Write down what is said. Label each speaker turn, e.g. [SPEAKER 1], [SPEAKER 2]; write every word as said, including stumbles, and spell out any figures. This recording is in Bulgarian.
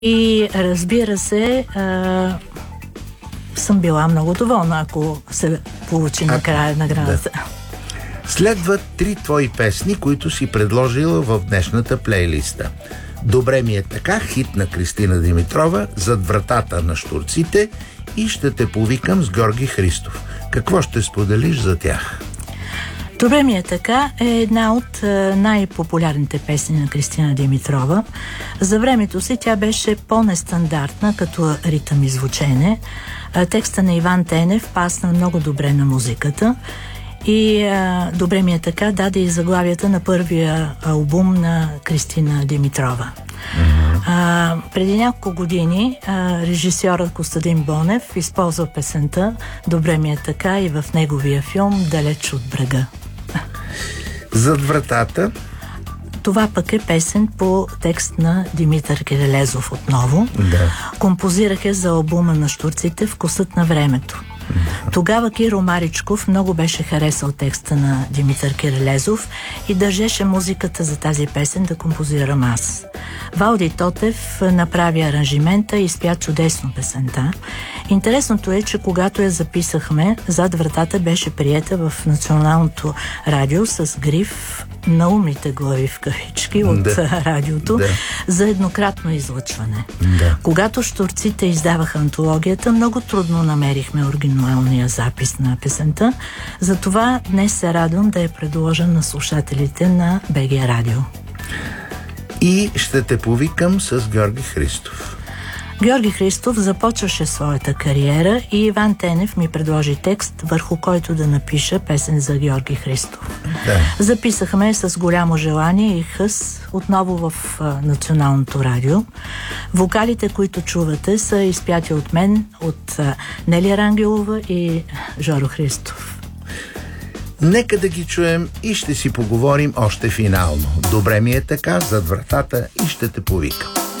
[SPEAKER 1] И разбира се, а, съм била много доволна, ако се получи
[SPEAKER 2] а,
[SPEAKER 1] накрая наградата.
[SPEAKER 2] Да. Следват три твои песни, които си предложила в днешната плейлиста. Добре ми е така, хит на Кристина Димитрова, Зад вратата на щурците и Ще те повикам с Георги Христов. Какво ще споделиш за тях?
[SPEAKER 1] Добре ми е така е една от най-популярните песни на Кристина Димитрова. За времето си тя беше по-нестандартна като ритъм и звучене. Текста на Иван Тенев пасна много добре на музиката. И а, Добре ми е така даде и заглавията на първия албум на Кристина Димитрова. Mm-hmm. А, преди няколко години а, режисьорът Костадин Бонев използва песента Добре ми е така и в неговия филм Далеч от брега.
[SPEAKER 2] Зад вратата.
[SPEAKER 1] Това пък е песен по текст на Димитър Кирелезов отново.
[SPEAKER 2] Да.
[SPEAKER 1] Композирах я за албума на щурците Вкусът на времето. Тогава Киро Маричков много беше харесал текста на Димитър Кирелезов и държеше музиката за тази песен да композирам аз. Валди Тотев направи аранжимента и изпя чудесно песента. Интересното е, че когато я записахме, Зад вратата беше приета в Националното радио с гриф на умните глави в кавички от да. радиото да. за еднократно излъчване.
[SPEAKER 2] Да.
[SPEAKER 1] Когато щурците издаваха антологията, много трудно намерихме оригиналния запис на песента. Затова днес се радвам да я предложа на слушателите на БГ Радио.
[SPEAKER 2] И Ще те повикам с Георги Христов.
[SPEAKER 1] Георги Христов започваше своята кариера и Иван Тенев ми предложи текст, върху който да напиша песен за Георги Христов.
[SPEAKER 2] Да.
[SPEAKER 1] Записахме с голямо желание и хъс отново в а, Националното радио. Вокалите, които чувате, са изпяти от мен, от а, Нели Рангелова и Жоро Христов.
[SPEAKER 2] Нека да ги чуем и ще си поговорим още финално. Добре ми е така, Зад вратата и Ще те повикам.